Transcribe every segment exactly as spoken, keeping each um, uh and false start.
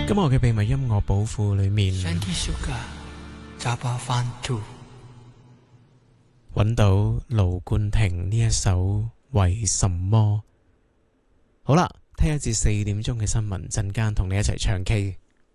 今日嘅秘密音樂寶庫裏面揾到盧冠廷呢一首為什麼。好啦，聽一至四點鐘嘅新聞，陣間同你一齊唱 K。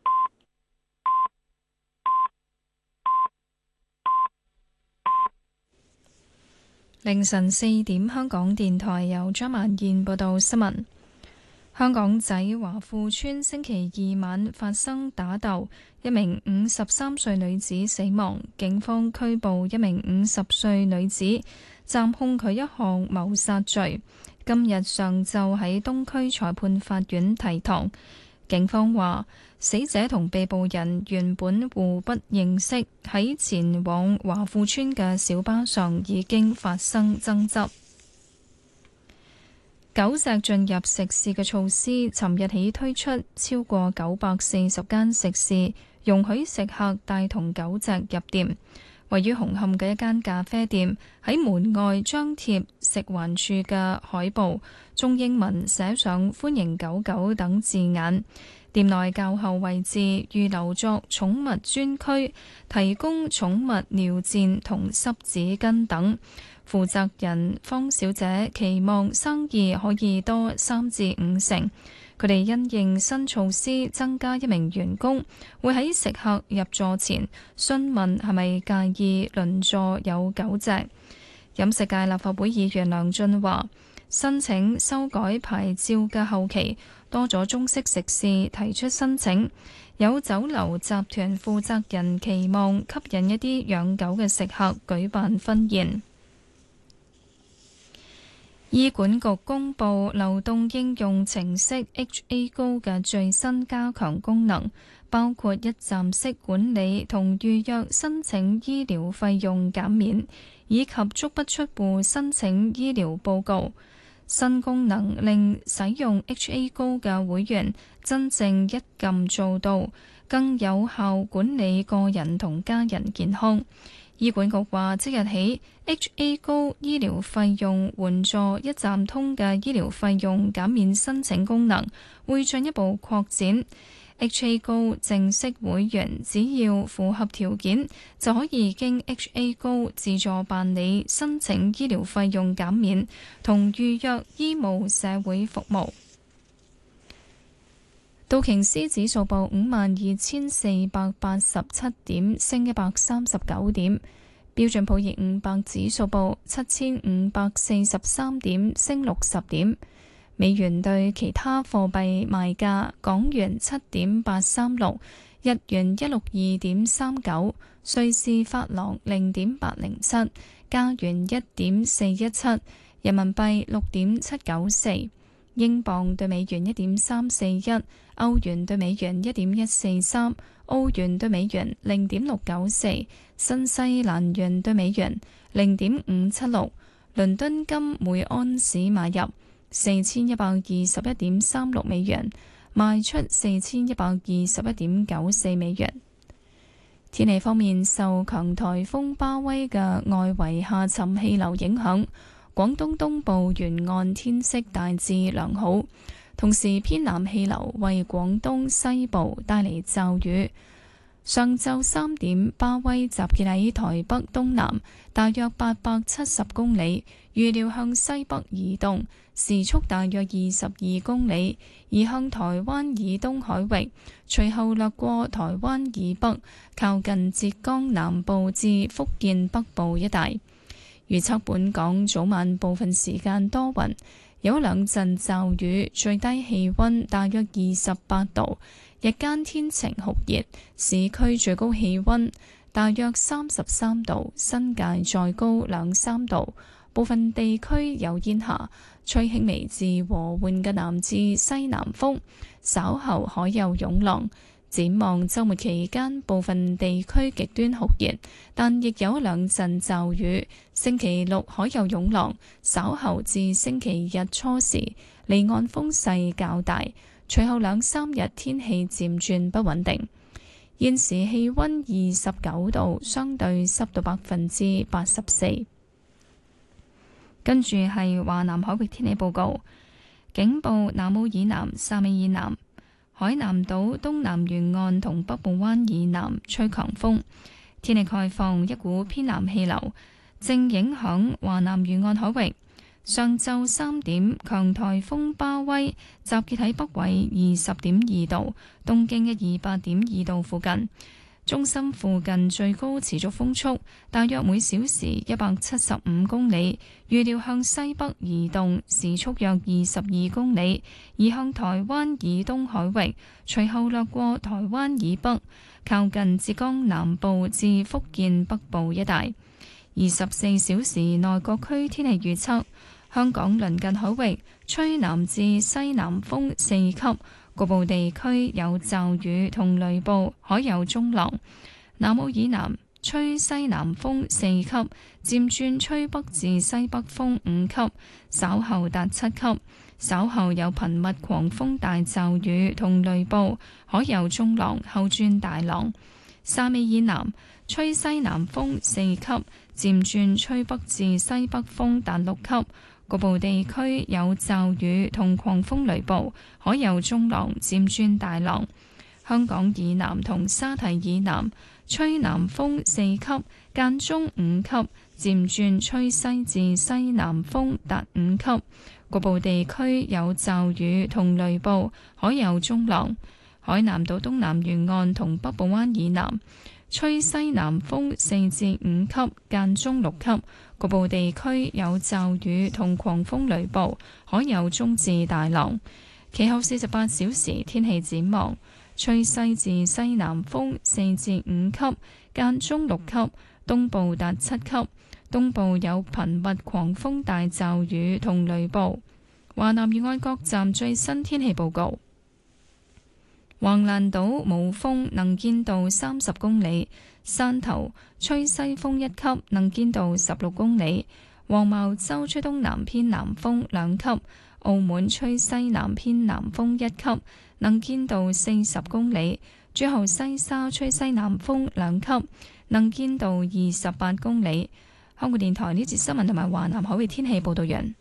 凌晨四點，香港電台由張曼燕報道新聞。香港仔華富村星期二晚發生打鬥，一名五十三歲女子死亡，警方拘捕一名五十歲女子，暫控佢一項謀殺罪。今日上晝喺東區裁判法院提堂。警方話，死者同被捕人原本互不認識，喺前往華富村嘅小巴上已經發生爭執。狗隻進入食肆嘅措施，尋日起推出，超過九百四十間食肆容許食客帶同狗隻入店。位於紅磡嘅一間咖啡店喺門外張貼食環署嘅海報，中英文寫上歡迎狗狗等字眼。店內較後位置預留作寵物專區，提供寵物尿墊同濕紙巾等。負責人方小姐期望生意可以多三至五成。佢哋因應新措施增加一名員工，會喺食客入座前詢問係咪介意鄰座有狗隻。飲食界立法會議員梁俊華申請修改牌照嘅後期，多咗中式食肆提出申請。有酒樓集團負責人期望吸引一啲養狗嘅食客舉辦婚宴。醫管局公布流動應用程式 H A Go 嘅最新加強功能，包括一站式管理同預約申請醫療費用減免，以及足不出戶申請醫療報告。新功能令使用 H A Go 嘅會員真正一撳做到，更有效管理個人同家人健康。醫管局話，即日起 H A Go 醫療費用援助一站通嘅醫療費用減免申請功能會進一步擴展。H A Go 正式會員只要符合條件，就可以經 H A Go 自助辦理申請醫療費用減免同預約醫務社會服務。道瓊斯指數報五萬二千四百八十七點，升一百三十九點。標準普爾五百指數報七千五百四十三點，升六十點。美元對其他貨幣賣價：港元七點八三六，日元一六二點三九，瑞士法郎零點八零七，加元一點四一七，人民幣六點七九四，英鎊對美元一點三四一。歐元對美元一點一四三，澳元對美元零點六九四，新西蘭元對美元零點五七六。倫敦金每安士買入四千一百二十一點三六美元，賣出四千一百二十一點九四美元。天氣方面，受強颱風巴威嘅外圍下沉氣流影響，廣東東部沿岸天色大致良好。同時，偏南氣流為廣東西部帶嚟驟雨。上晝三點，巴威集結喺台北東南，大約八百七十公里，預料向西北移動，時速大約二十二公里，移向台灣以東海域，隨後掠過台灣以北，靠近浙江南部至福建北部一帶。預測本港早晚部分時間多雲，有兩陣驟雨，最低氣溫大約二十八度，日間天晴酷熱，市區最高氣溫大約三十三度，新界再高兩三度，部分地區有煙霞，吹輕微至和緩嘅南至西南風，稍後海有湧浪。展望週末期間，部分地區極端酷熱，但亦有兩陣驟雨。星期六海有湧浪，稍後至星期日初時離岸風勢較大。隨後兩三日天氣漸轉不穩定。現時氣溫二十九度，相對濕度百分之八十四。跟住係華南海域天氣報告，警報：南澳以南、汕尾以南、 海南島東南沿岸同北部灣以南吹強風。天氣概況，一股偏南氣流正影響華南沿岸海域。上晝三點，強颱風巴威集結喺北緯二十點二度，東經一二八點二度附近。中心附近最高持續風速大約每小時一百七十五公里，預料向西北移動，時速約二十二公里，移向台灣以東海域，隨後掠過台灣以北，靠近浙江南部至福建北部一帶。二十四小時內各區天氣預測：香港鄰近海域吹南至西南風四級。局部地區有驟雨同雷暴，海有中浪。南澳以南吹西南風四級，漸轉吹北至西北風五級，稍後達七級。稍後有頻密狂風大驟雨同雷暴，海有中浪，後轉大浪。汕尾以南吹西南風四級，漸轉吹北至西北風達六級。局部地區有驟雨同狂風雷暴，海有中浪，漸轉大浪。香港以南同沙堤以南吹南風四級，間中五級，漸轉吹西至西南風達五級。局部地區有驟雨同雷暴，海有中浪。海南島東南沿岸同北部灣以南吹西南風四至五級，間中六級。局部地區有驟雨同狂風雷暴，海有中至大浪。其後四十八小時天氣展望：吹西至西南風四至五級，間中六級，東部達七級。東部有頻密狂風大驟雨同雷暴。華南沿岸各站最新天氣報告：橫瀾島冇風，能見度三十公里；汕頭吹西風一級，能見度十六公里；黃茅洲吹東南偏南風兩級；澳門吹西南偏南風一級，能見度四十公里；珠海西沙吹西南風兩級，能見度二十八公里。香港電台呢節新聞同埋華南海域天氣報道完。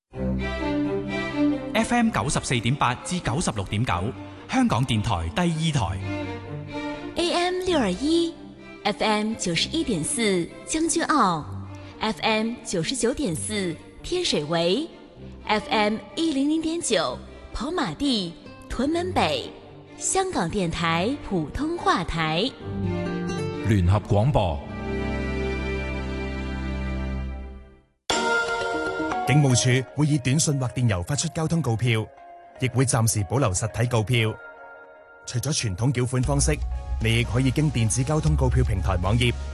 F M 九十四點八至九十六點九，香港電台第二台。 A M 六二一，F M 九十一點四將軍澳 ，F M 九十九點四天水圍 ，F M 一零零點九跑馬地屯門北，香港電台普通話台。 聯合廣播。 警務處會以短信或電郵發出交通告票，亦會暫時保留實體告票。除咗傳統繳款方式，你亦可以經電子交通告票平台網頁